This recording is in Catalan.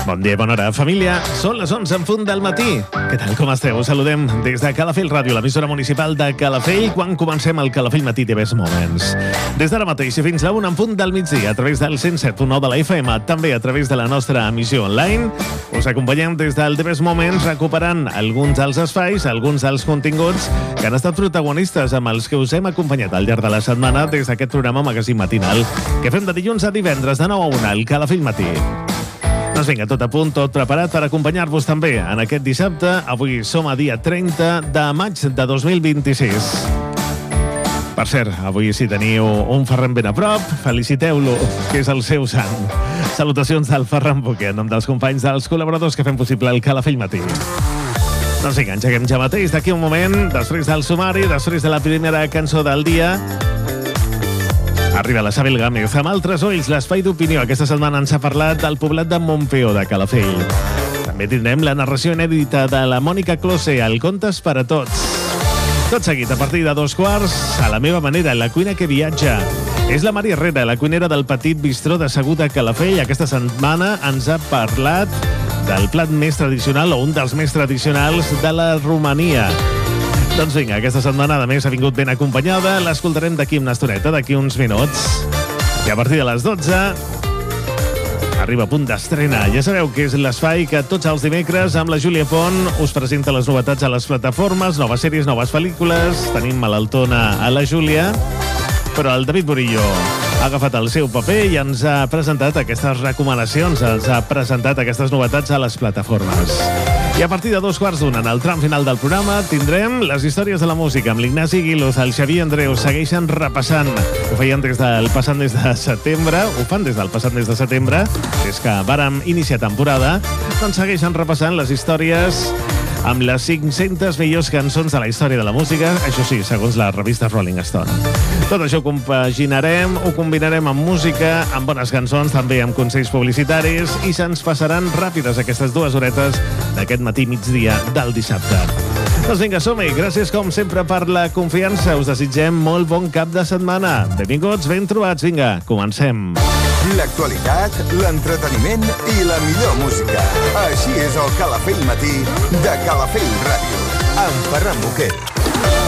Bon dia i bona hora, família. Són les 11 en punt del matí. Què tal, com esteu? Us saludem des de Calafell Ràdio, l'emissora municipal de Calafell, quan comencem el Calafell Matí de Best Moments. Des d'ara mateix i fins a 1 en punt del migdia, a través del 107.9 de la FM, també a través de la nostra emissió online, us acompanyem des del The Best Moments, recuperant alguns dels espais, alguns dels continguts que han estat protagonistes amb els que us hem acompanyat al llarg de la setmana des d'aquest programa magazín matinal que fem de dilluns a divendres de 9 a 1 al Calafell Matí. Doncs vinga, tot a punt, tot preparat per acompanyar-vos també en aquest dissabte. Avui som a dia 30 de maig de 2026. Per cert, avui si teniu un Ferran ben a prop, feliciteu-lo, que és el seu sant. Salutacions del Ferran Boquer, en nom dels companys dels col·laboradors que fem possible el Calafell Matí. Doncs vinga, engeguem ja mateix, d'aquí un moment, després del sumari, després de la primera cançó del dia. Arriba la Sabel Gámez amb Altres Ulls, l'espai d'opinió. Aquesta setmana ens ha parlat del poblat de Montpeó de Calafell. També tindrem la narració inèdita de la Mònica Close al Contes per a Tots. Tot seguit, a partir de 2:15, a la meva manera, la cuina que viatja. És la Mari Herrera, la cuinera del Petit Bistró de Segur de Calafell. Aquesta setmana ens ha parlat del plat més tradicional, o un dels més tradicionals, de la Romania. Doncs vinga, aquesta setmana, a més, ha vingut ben acompanyada. L'escoltarem d'aquí una estoneta, d'aquí uns minuts. I a partir de les 12 arriba a punt d'estrena. Ja sabeu que és l'espai que tots els dimecres amb la Júlia Pont us presenta les novetats a les plataformes, noves sèries, noves pel·lícules. Tenim malaltona a la Júlia, però el David Borillo ha agafat el seu paper i ens ha presentat aquestes recomanacions, ens ha presentat aquestes novetats a les plataformes. I a partir de 2:15, en el tram final del programa, tindrem les històries de la música amb l'Ignasi Guiluz, el Xavier Andreu. Segueixen repassant. Ho feien des del passat mes de setembre, ho fan des del passat mes de setembre, des que vàrem iniciar temporada. Doncs segueixen repassant les històries amb les 500 millors cançons de la història de la música, això sí, segons la revista Rolling Stone. Tot això ho compaginarem, ho combinarem amb música, amb bones cançons, també amb consells publicitaris, i se'ns passaran ràpides aquestes 2 horetes d'aquest matí migdia del dissabte. Doncs vinga, som-hi. Gràcies, com sempre, per la confiança. Us desitgem molt bon cap de setmana. Benvinguts, ben trobats. Vinga, comencem. L'actualitat, l'entreteniment i la millor música. Així és el Calafell Matí de Calafell Ràdio, amb Ferran Boquer.